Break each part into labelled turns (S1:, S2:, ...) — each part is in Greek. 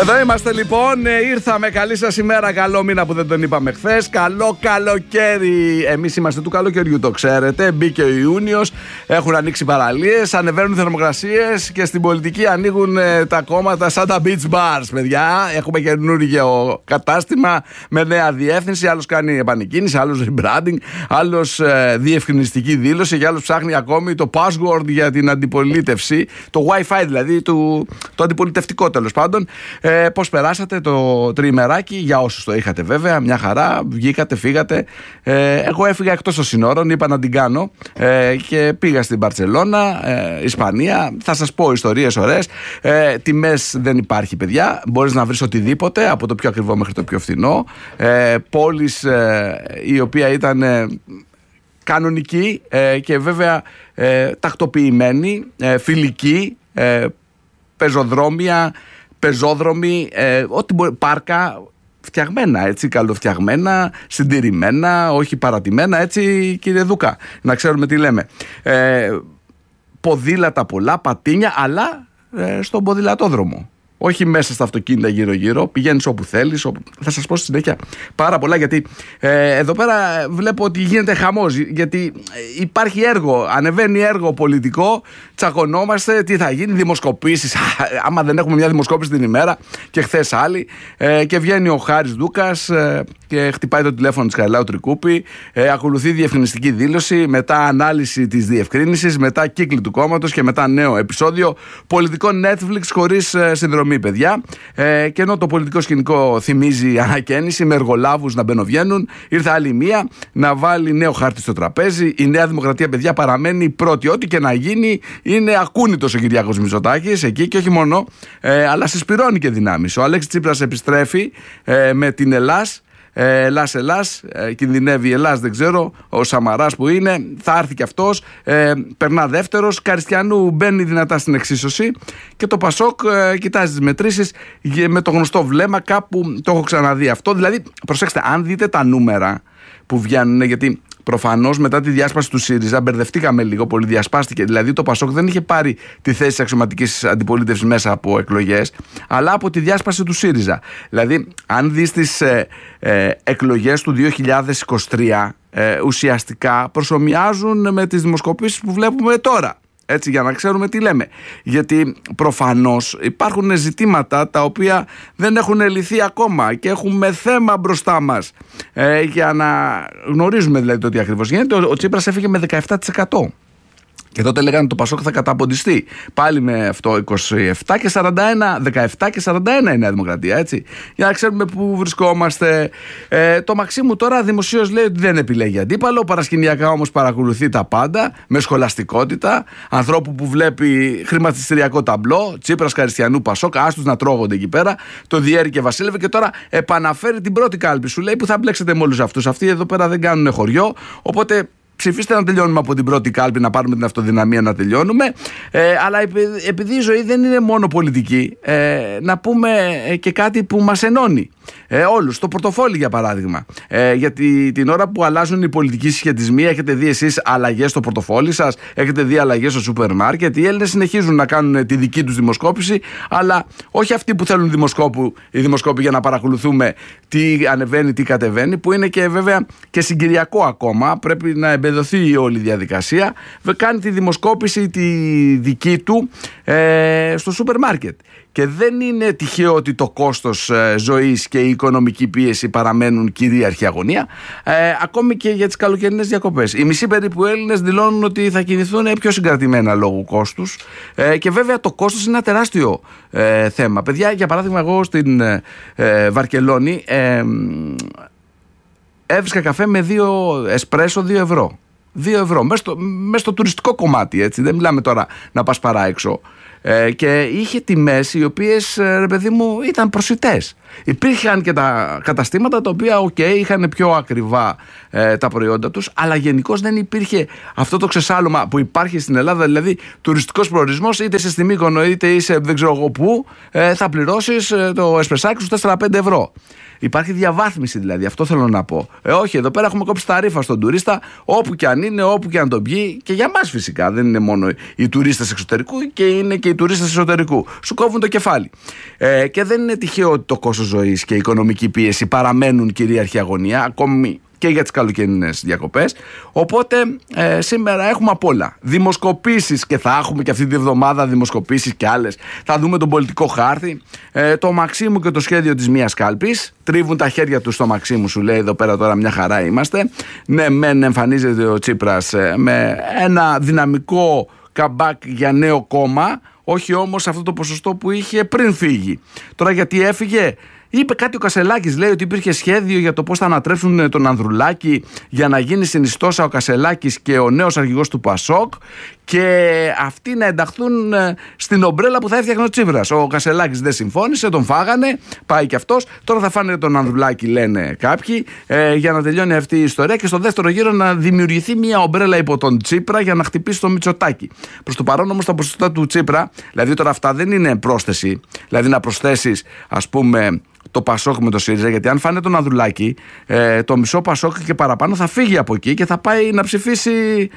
S1: Εδώ είμαστε λοιπόν, ήρθαμε. Καλή σας ημέρα, καλό μήνα που δεν τον είπαμε χθες. Καλό καλοκαίρι. Εμείς είμαστε του καλοκαιριού, το ξέρετε. Μπήκε ο Ιούνιος, έχουν ανοίξει παραλίες, ανεβαίνουν θερμοκρασίες και στην πολιτική ανοίγουν τα κόμματα σαν τα beach bars, παιδιά. Έχουμε καινούργιο κατάστημα με νέα διεύθυνση. Άλλος κάνει επανεκκίνηση, άλλος rebranding, άλλος διευκρινιστική δήλωση και άλλος ψάχνει ακόμη το password για την αντιπολίτευση. Το WiFi δηλαδή, το αντιπολιτευτικό τέλος πάντων. Πώς περάσατε το τριημεράκι, για όσους το είχατε βέβαια, μια χαρά, βγήκατε, φύγατε. Εγώ έφυγα εκτός των συνόρων, είπα να την κάνω και πήγα στην Μπαρτσελώνα, Ισπανία. Θα σας πω ιστορίες ωραίες. Τιμές δεν υπάρχει, παιδιά. Μπορείς να βρεις οτιδήποτε, από το πιο ακριβό μέχρι το πιο φθηνό. Πόλης η οποία ήταν κανονική και βέβαια τακτοποιημένη, φιλική, πεζόδρομοι, ό,τι μπορεί, πάρκα φτιαγμένα, έτσι, καλοφτιαγμένα, συντηρημένα, όχι παρατημένα, έτσι, κύριε Δούκα, να ξέρουμε τι λέμε. Ποδήλατα πολλά, πατίνια, αλλά στον ποδηλατόδρομο. Όχι μέσα στα αυτοκίνητα γύρω-γύρω, πηγαίνεις όπου θέλεις. Θα σας πω στη συνέχεια πάρα πολλά, γιατί εδώ πέρα βλέπω ότι γίνεται χαμός. Γιατί υπάρχει έργο, ανεβαίνει έργο πολιτικό, τσακωνόμαστε, τι θα γίνει, δημοσκοπήσεις. Άμα δεν έχουμε μια δημοσκόπηση την ημέρα και χθες άλλη. Και βγαίνει ο Χάρης Δούκας και χτυπάει το τηλέφωνο της Χαριλάου Τρικούπη. Ακολουθεί διευκρινιστική δήλωση, μετά ανάλυση της διευκρίνησης, μετά κύκλη του κόμματος και μετά νέο επεισόδιο. Πολιτικό Netflix χωρίς συνδρομή, παιδιά. Και ενώ το πολιτικό σκηνικό θυμίζει ανακαίνιση με εργολάβους να μπαινοβγαίνουν, ήρθε άλλη μία να βάλει νέο χάρτη στο τραπέζι. Η Νέα Δημοκρατία, παιδιά, παραμένει πρώτη. Ό,τι και να γίνει, είναι ακούνητος ο Κυριάκος Μητσοτάκης εκεί και όχι μόνο, αλλά συσπυρώνει και δυνάμεις. Ο Αλέξης Τσίπρας επιστρέφει με την Ελλάς. Ελλάς, κινδυνεύει η Ελλάς, δεν ξέρω. Ο Σαμαράς που είναι, θα έρθει και αυτός. Περνά δεύτερος. Καριστιανού μπαίνει δυνατά στην εξίσωση. Και το Πασόκ κοιτάζει τις μετρήσεις με το γνωστό βλέμμα. Κάπου το έχω ξαναδεί αυτό. Δηλαδή, προσέξτε, αν δείτε τα νούμερα που βγαίνουν, γιατί προφανώς μετά τη διάσπαση του ΣΥΡΙΖΑ μπερδευτήκαμε λίγο, πολύ διασπάστηκε. Δηλαδή το Πασόκ δεν είχε πάρει τη θέση της αξιωματικής αντιπολίτευσης μέσα από εκλογές, αλλά από τη διάσπαση του ΣΥΡΙΖΑ. Δηλαδή, αν δεις τις εκλογές του 2023, ουσιαστικά προσομοιάζουν με τις δημοσκοπήσεις που βλέπουμε τώρα. Έτσι, για να ξέρουμε τι λέμε. Γιατί προφανώς υπάρχουν ζητήματα τα οποία δεν έχουν λυθεί ακόμα και έχουμε θέμα μπροστά μας. Για να γνωρίζουμε δηλαδή το τι ακριβώς γίνεται. Ο Τσίπρας έφυγε με 17%. Και τότε λέγανε το Πασόκ θα καταποντιστεί. Πάλι με αυτό 27 και 41, 17 και 41 η Νέα Δημοκρατία, έτσι. Για να ξέρουμε πού βρισκόμαστε. Το Μαξίμου τώρα δημοσίως λέει ότι δεν επιλέγει αντίπαλο. Παρασκηνιακά όμως παρακολουθεί τα πάντα με σχολαστικότητα. Ανθρώπου που βλέπει χρηματιστηριακό ταμπλό, Τσίπρας, Καριστιανού, Πασόκ, άστους να τρώγονται εκεί πέρα. Το Διέρη και Βασίλευε και τώρα επαναφέρει την πρώτη κάλπη. Σου λέει που θα μπλέξετε με όλους αυτούς. Αυτοί εδώ πέρα δεν κάνουν χωριό. Οπότε ψηφίστε να τελειώνουμε από την πρώτη κάλπη, να πάρουμε την αυτοδυναμία να τελειώνουμε. Αλλά επειδή η ζωή δεν είναι μόνο πολιτική, να πούμε και κάτι που μας ενώνει. Όλους, το πορτοφόλι για παράδειγμα. Γιατί την ώρα που αλλάζουν οι πολιτικοί συσχετισμοί, έχετε δει εσείς αλλαγές στο πορτοφόλι σας, έχετε δει αλλαγές στο σούπερ μάρκετ. Οι Έλληνες συνεχίζουν να κάνουν τη δική τους δημοσκόπηση, αλλά όχι αυτοί που θέλουν οι δημοσκόποι για να παρακολουθούμε τι ανεβαίνει, τι κατεβαίνει, που είναι και βέβαια και συγκυριακό ακόμα. Πρέπει να εμπεδοθεί η όλη διαδικασία. Κάνει τη δημοσκόπηση τη δική του στο σούπερ μάρκετ. Και δεν είναι τυχαίο ότι το κόστος ζωής και η οικονομική πίεση παραμένουν κυρίαρχη αγωνία, ακόμη και για τις καλοκαιρινές διακοπές. Οι μισοί περίπου Έλληνες δηλώνουν ότι θα κινηθούν πιο συγκρατημένα λόγω κόστους, και βέβαια το κόστος είναι ένα τεράστιο θέμα. Παιδιά, για παράδειγμα, εγώ στην Βαρκελόνη έβρισκα καφέ με 2 εσπρέσο 2 ευρώ. 2 ευρώ, μέσα στο τουριστικό κομμάτι, έτσι. Δεν μιλάμε τώρα να πας παρά έξω. Και είχε τιμές οι οποίες, ρε παιδί μου, ήταν προσιτές. Υπήρχαν και τα καταστήματα τα οποία είχαν πιο ακριβά τα προϊόντα τους, αλλά γενικώς δεν υπήρχε αυτό το ξεσάλωμα που υπάρχει στην Ελλάδα. Δηλαδή τουριστικός προορισμός, είτε είσαι στη Μύκονο είτε είσαι δεν ξέρω εγώ πού, θα πληρώσεις το εσπρεσάκι σου 4-5 ευρώ. Υπάρχει διαβάθμιση δηλαδή, αυτό θέλω να πω. Όχι, εδώ πέρα έχουμε κόψει τα ρήφα στον τουρίστα, όπου και αν είναι, όπου και αν τον πιει, και για μας φυσικά. Δεν είναι μόνο οι τουρίστες εξωτερικού, και είναι και οι τουρίστες εσωτερικού. Σου κόβουν το κεφάλι. Και δεν είναι τυχαίο ότι το κόστος ζωής και η οικονομική πίεση παραμένουν κυρίαρχη αγωνία, ακόμη και για τις καλοκαιρινές διακοπές. Οπότε σήμερα έχουμε απ' όλα. Δημοσκοπήσεις, και θα έχουμε και αυτή τη εβδομάδα δημοσκοπήσεις και άλλες. Θα δούμε τον πολιτικό χάρτη. Το Μαξίμου και το σχέδιο της μίας κάλπης. Τρίβουν τα χέρια του στο Μαξίμου, σου λέει εδώ πέρα τώρα μια χαρά είμαστε. Ναι, μεν εμφανίζεται ο Τσίπρας με ένα δυναμικό καμπάκ για νέο κόμμα, όχι όμως αυτό το ποσοστό που είχε πριν φύγει. Τώρα γιατί έφυγε? Είπε κάτι ο Κασελάκης, λέει ότι υπήρχε σχέδιο για το πώς θα ανατρέψουν τον Ανδρουλάκη για να γίνει συνιστόσα ο Κασελάκης και ο νέος αρχηγός του Πασόκ, και αυτοί να ενταχθούν στην ομπρέλα που θα έφτιαχνε ο Τσίπρας. Ο Κασελάκης δεν συμφώνησε, τον φάγανε, πάει και αυτός. Τώρα θα φάνε τον Ανδρουλάκη, λένε κάποιοι, για να τελειώνει αυτή η ιστορία και στο δεύτερο γύρο να δημιουργηθεί μια ομπρέλα υπό τον Τσίπρα για να χτυπήσει το Μητσοτάκη. Προς το παρόν όμως τα ποσοστά του Τσίπρα, δηλαδή τώρα αυτά δεν είναι πρόσθεση, δηλαδή να προσθέσεις, ας πούμε, το Πασόκ με το ΣΥΡΙΖΑ, γιατί αν φάνε τον Ανδρουλάκη, το μισό Πασόκ και παραπάνω θα φύγει από εκεί και θα πάει να ψηφίσει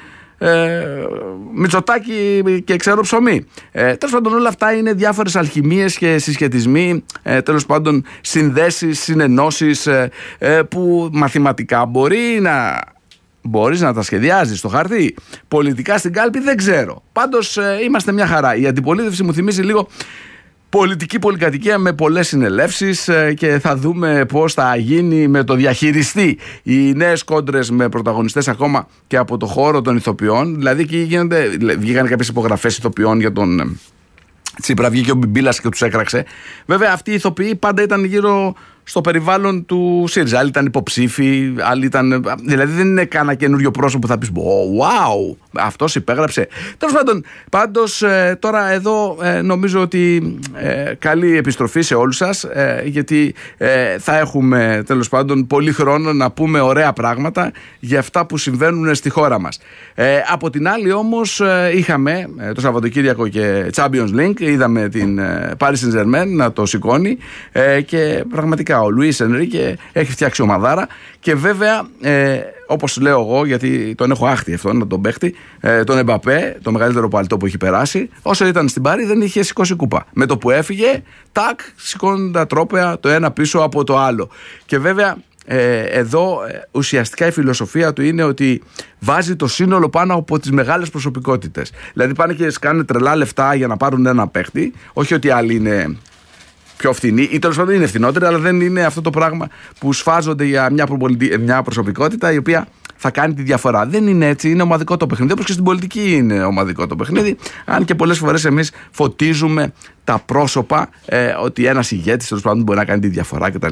S1: Μητσοτάκη και ξέρω ψωμί. Τέλος πάντων, όλα αυτά είναι διάφορες αλχημίες και συσχετισμοί, τέλος πάντων συνδέσεις, συνενώσεις, που μαθηματικά μπορείς να τα σχεδιάζεις στο χαρτί. Πολιτικά στην κάλπη δεν ξέρω. Πάντως είμαστε μια χαρά. Η αντιπολίτευση μου θυμίζει λίγο πολιτική πολυκατοικία με πολλές συνελεύσεις, και θα δούμε πώς θα γίνει με το διαχειριστή. Οι νέες κόντρες με πρωταγωνιστές ακόμα και από το χώρο των ηθοποιών. Δηλαδή εκεί βγήκαν κάποιες υπογραφές ηθοποιών για τον Τσίπρα, βγήκε ο Μπιμπίλας και τους έκραξε. Βέβαια αυτοί οι ηθοποιοί πάντα ήταν γύρω στο περιβάλλον του ΣΥΡΙΖΑ. Άλλοι ήταν υποψήφοι, άλλοι ήταν. Δηλαδή δεν είναι κανένα καινούριο πρόσωπο που θα πεις wow, αυτός υπέγραψε. Τέλος πάντων, πάντως τώρα εδώ νομίζω ότι καλή επιστροφή σε όλους σας, γιατί θα έχουμε τέλος πάντων πολύ χρόνο να πούμε ωραία πράγματα για αυτά που συμβαίνουν στη χώρα μας. Από την άλλη όμως είχαμε το Σαββατοκύριακο και Champions League, είδαμε την Paris Saint-Germain να το σηκώνει, και πραγματικά ο Λουίς Ενρίκε έχει φτιάξει ομαδάρα, και βέβαια όπως λέω εγώ, γιατί τον έχω άχτη αυτόν τον παίχτη, τον Εμπαπέ, το μεγαλύτερο παλτό που έχει περάσει, όσο ήταν στην Πάρη δεν είχε σηκώσει κούπα. Με το που έφυγε, τάκ, σηκώνουν τα τρόπαια το ένα πίσω από το άλλο. Και βέβαια εδώ ουσιαστικά η φιλοσοφία του είναι ότι βάζει το σύνολο πάνω από τις μεγάλες προσωπικότητες. Δηλαδή πάνε και κάνουν τρελά λεφτά για να πάρουν ένα παίχτη, όχι ότι άλλοι είναι πιο φθηνοί, ή τέλος πάντων είναι φθηνότεροι, αλλά δεν είναι αυτό το πράγμα που σφάζονται για μια προσωπικότητα η οποία θα κάνει τη διαφορά. Δεν είναι έτσι, είναι ομαδικό το παιχνίδι. Όπως και στην πολιτική είναι ομαδικό το παιχνίδι. Αν και πολλές φορές εμείς φωτίζουμε τα πρόσωπα, ότι ένας ηγέτης τέλος πάντων μπορεί να κάνει τη διαφορά κτλ.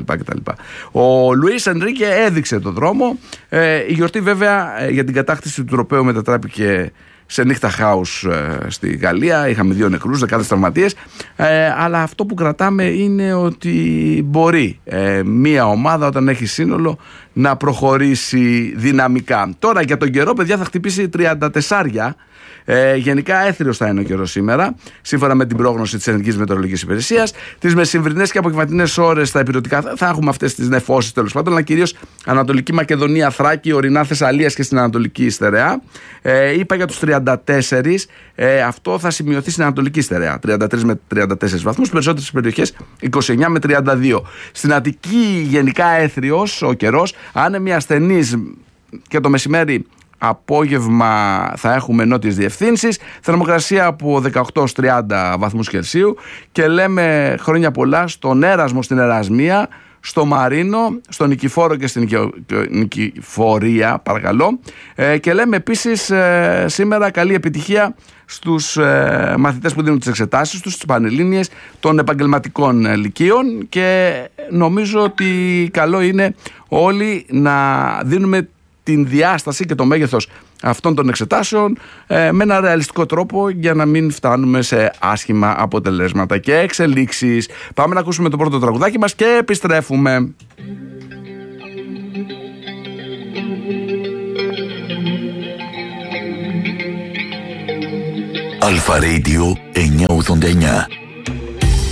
S1: Ο Λουίς Ενρίκε έδειξε το δρόμο. Η γιορτή βέβαια για την κατάκτηση του τροπαίου μετατράπηκε σε νύχτα χάους στη Γαλλία. Είχαμε 2 νεκρούς, δεκάδες τραυματίες, αλλά αυτό που κρατάμε είναι ότι μπορεί μία ομάδα όταν έχει σύνολο να προχωρήσει δυναμικά. Τώρα για τον καιρό, παιδιά, θα χτυπήσει 34. Γενικά έθριος θα είναι ο καιρός σήμερα, σύμφωνα με την πρόγνωση της Εθνικής Μετεωρολογικής Υπηρεσίας. Τις μεσημβρινές και απογευματινές ώρες στα ηπειρωτικά θα έχουμε αυτές τις νεφώσεις τέλος πάντων, αλλά κυρίως Ανατολική Μακεδονία, Θράκη, ορεινά Θεσσαλίας και στην Ανατολική Στερεά. Είπα για τους 34, αυτό θα σημειωθεί στην Ανατολική Στερεά, 33 με 34 βαθμούς, περισσότερες περιοχές 29 με 32. Στην Αττική γενικά έθριος ο καιρός, άνεμοι ασθενείς και το μεσημέρι. Απόγευμα θα έχουμε νότιες διευθύνσεις, θερμοκρασία από 18 ως 30 βαθμούς Κελσίου, και λέμε χρόνια πολλά στον Έρασμο, στην Ερασμία, στο Μαρίνο, στον Νικηφόρο και στην Νικηφορία, παρακαλώ, και λέμε επίσης σήμερα καλή επιτυχία στους μαθητές που δίνουν τις εξετάσεις τους, τις πανελλήνιες των επαγγελματικών λυκείων, και νομίζω ότι καλό είναι όλοι να δίνουμε την διάσταση και το μέγεθος αυτών των εξετάσεων με ένα ρεαλιστικό τρόπο, για να μην φτάνουμε σε άσχημα αποτελέσματα και εξελίξεις. Πάμε να ακούσουμε το πρώτο τραγουδάκι μας και επιστρέφουμε.
S2: Αλφα Radio 989.